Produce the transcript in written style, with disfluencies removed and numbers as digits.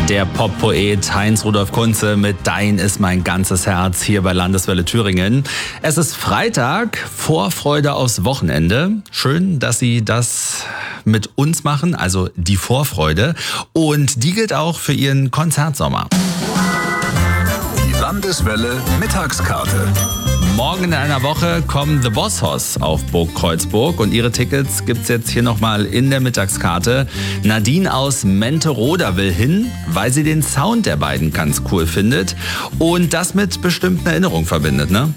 Der Pop-Poet Heinz-Rudolf Kunze mit Dein ist mein ganzes Herz hier bei Landeswelle Thüringen. Es ist Freitag, Vorfreude aufs Wochenende. Schön, dass Sie das mit uns machen, also die Vorfreude. Und die gilt auch für Ihren Konzertsommer. Die Landeswelle Mittagskarte. Morgen in einer Woche kommen The Boss Hoss auf Burg Kreuzburg und ihre Tickets gibt's jetzt hier nochmal in der Mittagskarte. Nadine aus Menteroda will hin, weil sie den Sound der beiden ganz cool findet und das mit bestimmten Erinnerungen verbindet, ne?